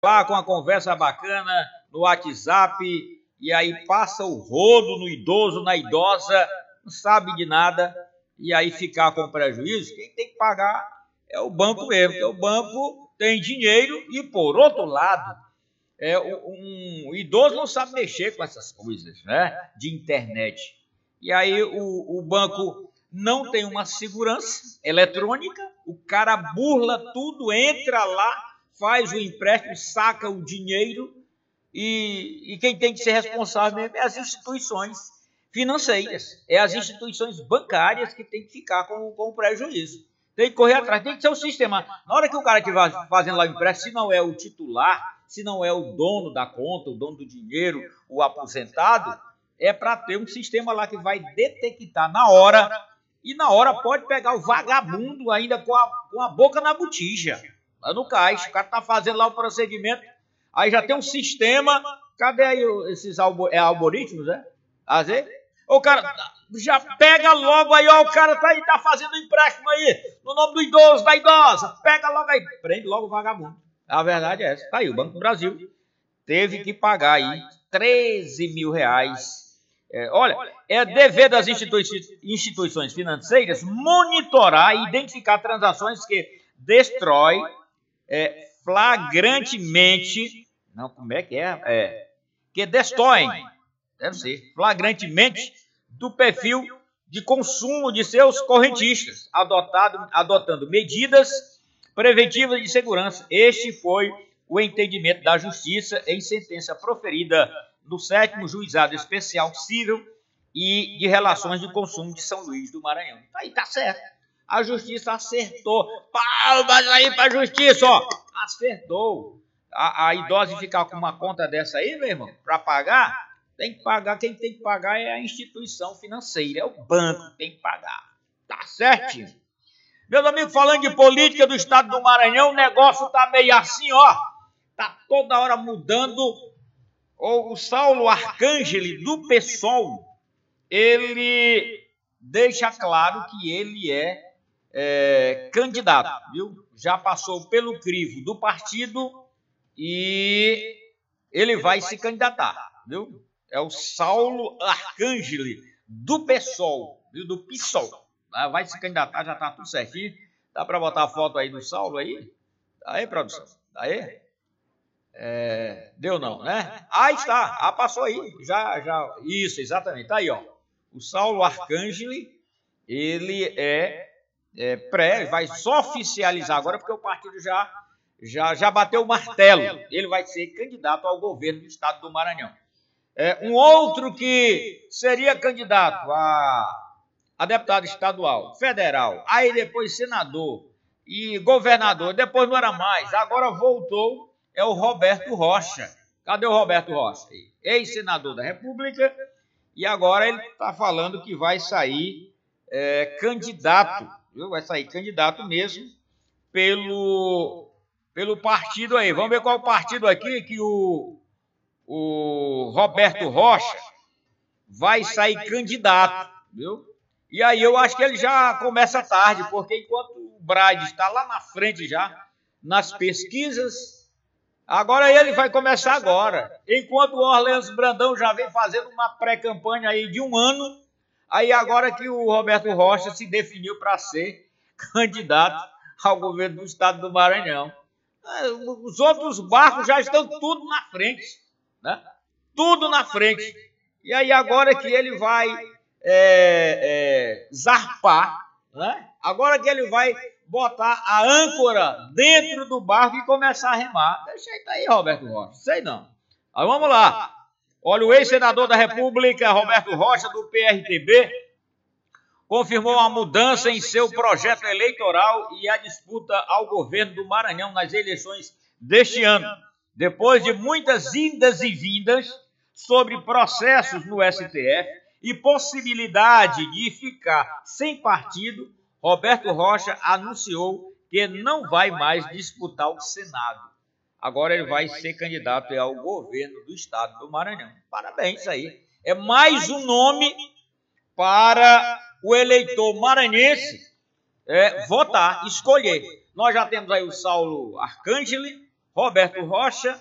lá com uma conversa bacana no WhatsApp e aí passa o rodo no idoso, na idosa, não sabe de nada e aí ficar com prejuízo. Quem tem que pagar é o banco mesmo, porque o banco tem dinheiro e, por outro lado, um idoso não sabe mexer com essas coisas, né, de internet. E aí o banco não tem uma segurança eletrônica, o cara burla tudo, entra lá, faz o empréstimo, saca o dinheiro e quem tem que ser responsável mesmo é as instituições financeiras, é as instituições bancárias que tem que ficar com o prejuízo. Tem que correr atrás, tem que ser o sistema. Na hora que o cara estiver fazendo lá o empréstimo, se não é o titular, se não é o dono da conta, o dono do dinheiro, o aposentado, é para ter um sistema lá que vai detectar na hora, e na hora pode pegar o vagabundo ainda com a boca na botija, lá no caixa. O cara está fazendo lá o procedimento, aí já tem um sistema. Cadê aí esses algoritmos, né? Às vezes, o cara já pega logo aí, ó, o cara tá fazendo empréstimo aí, no nome do idoso, da idosa, pega logo aí, prende logo o vagabundo. A verdade é essa. Tá aí, o Banco do Brasil teve que pagar aí 13 mil reais. Olha, é dever das instituições financeiras monitorar e identificar transações que destroem flagrantemente, não, como é que é? Que destroem, deve ser, flagrantemente do perfil de consumo de seus correntistas, adotando medidas preventivas de segurança. Este foi o entendimento da Justiça em sentença proferida no 7º Juizado Especial Civil e de Relações de Consumo de São Luís do Maranhão. Aí tá certo. A Justiça acertou. Palmas aí pra Justiça, ó. Acertou. A idosa ficar com uma conta dessa aí, meu irmão, para pagar, tem que pagar. Quem tem que pagar é a instituição financeira, é o banco que tem que pagar. Tá certinho. Meus amigos, falando de política do estado do Maranhão, o negócio tá meio assim, ó. Tá toda hora mudando. O Saulo Arcângeli, do PSOL, ele deixa claro que ele é candidato, viu? Já passou pelo crivo do partido e ele vai se candidatar, viu? É o Saulo Arcângeli, do PSOL, viu? Do PSOL. Vai se candidatar, já tá tudo certinho. Dá para botar a foto aí do Saulo aí? Aí, produção. Aí? Deu não, né? Aí está, passou aí. Já. Isso, exatamente. Tá aí, ó. O Saulo Arcângeli, ele vai só oficializar agora, porque o partido já bateu o martelo. Ele vai ser candidato ao governo do estado do Maranhão. Um outro que seria candidato a deputado estadual, federal, aí depois senador e governador, depois não era mais, agora voltou, é o Roberto Rocha. Cadê o Roberto Rocha? Ex-senador da República, e agora ele está falando que vai sair candidato, viu? Vai sair candidato mesmo pelo partido aí. Vamos ver qual é o partido aqui que o Roberto Rocha vai sair candidato, viu? E aí eu acho que ele já começa tarde, porque enquanto o Brade está lá na frente já, nas pesquisas, agora ele vai começar agora. Enquanto o Orleans Brandão já vem fazendo uma pré-campanha aí de 1 ano, aí agora que o Roberto Rocha se definiu para ser candidato ao governo do estado do Maranhão. Os outros barcos já estão tudo na frente, né? Tudo na frente. E aí agora que ele vai zarpar, né? Agora que ele vai botar a âncora dentro do barco e começar a remar. Deixa aí, Roberto Rocha. Sei não. Mas vamos lá. Olha, o ex-senador da República, Roberto Rocha, do PRTB, confirmou uma mudança em seu projeto eleitoral e a disputa ao governo do Maranhão nas eleições deste ano. Depois de muitas indas e vindas sobre processos no STF e possibilidade de ficar sem partido, Roberto Rocha anunciou que não vai mais disputar o Senado. Agora ele vai ser candidato ao governo do estado do Maranhão. Parabéns aí. É mais um nome para o eleitor maranhense votar, escolher. Nós já temos aí o Saulo Arcângeli, Roberto Rocha